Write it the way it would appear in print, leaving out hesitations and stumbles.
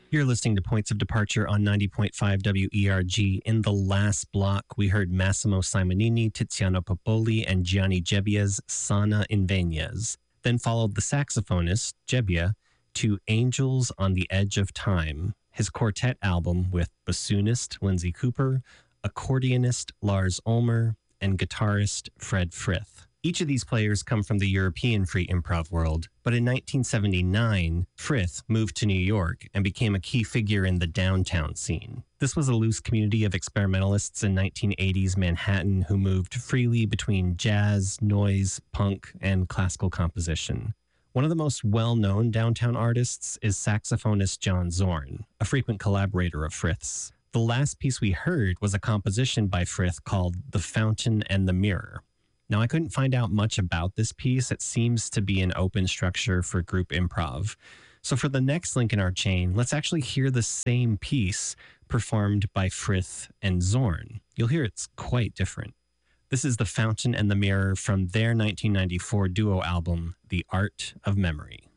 You're listening to Points of Departure on 90.5 WERG. In the last block, we heard Massimo Simonini, Tiziano Popoli, and Gianni Gebbia's Sana Invegnas. Then followed the saxophonist, Gebbia, to Angels on the Edge of Time, his quartet album with bassoonist Lindsay Cooper, accordionist Lars Ulmer, and guitarist Fred Frith. Each of these players come from the European free improv world, but in 1979, Frith moved to New York and became a key figure in the downtown scene. This was a loose community of experimentalists in 1980s Manhattan who moved freely between jazz, noise, punk, and classical composition. One of the most well-known downtown artists is saxophonist John Zorn, a frequent collaborator of Frith's. The last piece we heard was a composition by Frith called The Fountain and the Mirror. Now, I couldn't find out much about this piece. It seems to be an open structure for group improv. So for the next link in our chain, let's actually hear the same piece performed by Frith and Zorn. You'll hear it's quite different. This is The Fountain and the Mirror from their 1994 duo album, The Art of Memory.